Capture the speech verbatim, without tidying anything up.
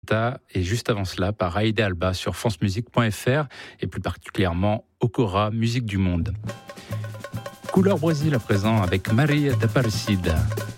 Santa et juste avant cela par Aïda Alba sur france musique point f r et plus particulièrement Okora, musique du monde. Couleur Brésil à présent avec Maria d'Aparecida.